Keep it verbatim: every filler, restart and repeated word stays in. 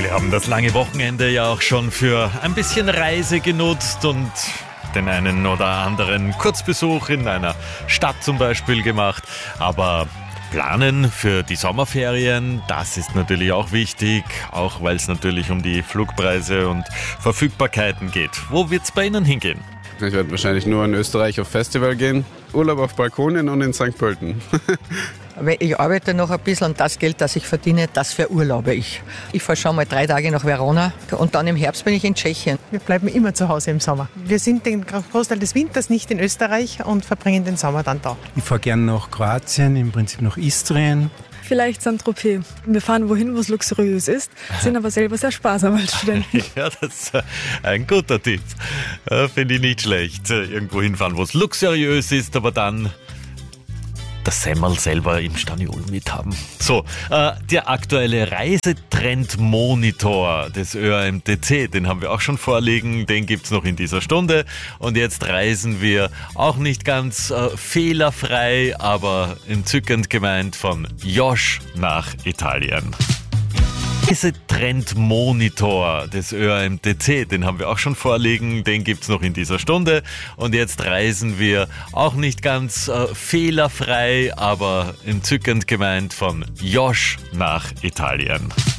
Wir haben das lange Wochenende ja auch schon für ein bisschen Reise genutzt und den einen oder anderen Kurzbesuch in einer Stadt zum Beispiel gemacht. Aber planen für die Sommerferien, das ist natürlich auch wichtig, auch weil es natürlich um die Flugpreise und Verfügbarkeiten geht. Wo wird es bei Ihnen hingehen? Ich werde wahrscheinlich nur in Österreich auf Festival gehen, Urlaub auf Balkonien und in Sankt Pölten. Ich arbeite noch ein bisschen und das Geld, das ich verdiene, das verurlaube ich. Ich fahre schon mal drei Tage nach Verona und dann im Herbst bin ich in Tschechien. Wir bleiben immer zu Hause im Sommer. Wir sind den Großteil des Winters nicht in Österreich und verbringen den Sommer dann da. Ich fahre gerne nach Kroatien, im Prinzip nach Istrien. Vielleicht Saint-Tropez. Wir fahren wohin, wo es luxuriös ist, sind aber selber sehr sparsam als Studenten. Ja, das ist ein guter Tipp. Finde ich nicht schlecht. Irgendwo hinfahren, wo es luxuriös ist, aber dann das Semmel selber im Staniol mithaben. So, äh, der aktuelle Reisetrend-Monitor des Ö A M T C, den haben wir auch schon vorliegen, den gibt's noch in dieser Stunde. Und jetzt reisen wir auch nicht ganz äh, fehlerfrei, aber entzückend gemeint von Josch nach Italien. Reisetrend-Monitor des Ö A M T C, den haben wir auch schon vorliegen, den gibt's noch in dieser Stunde. Und jetzt reisen wir auch nicht ganz äh, fehlerfrei, aber entzückend gemeint von Josch nach Italien.